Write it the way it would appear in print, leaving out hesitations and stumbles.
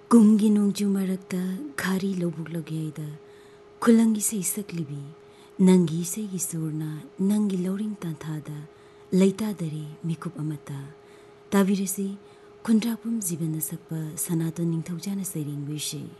ꯀꯨꯝꯒꯤ ꯅꯣꯡꯖꯨ ꯃꯔꯛꯇ ꯘꯥꯔꯤ ꯂꯧꯕꯨꯛ ꯂꯧꯒꯦꯗ ꯈꯨꯂꯪꯒꯤ ꯏꯁꯩ ꯁꯛꯂꯤꯕꯤ ꯅꯪꯒꯤ ꯏꯁꯩꯒꯤ ꯁꯨꯔꯅ ꯅꯪꯒꯤ ꯂꯧꯔꯤꯡ ꯇꯥꯟꯊꯥꯗ ꯂꯩꯇꯥꯗꯔꯦ ꯃꯤꯀꯨꯞ ꯑꯃꯠꯇ ꯇꯥꯕꯤꯔꯁꯤ ꯈꯨꯟꯗ꯭ꯔꯥꯛꯄꯝ ꯖꯤꯕꯟꯅ ꯁꯛꯄ ꯁꯅꯥꯇꯣꯟ ꯅꯤꯡꯊꯧꯖꯥꯅ ꯁꯩꯔꯦꯡꯕ ꯏꯁꯩ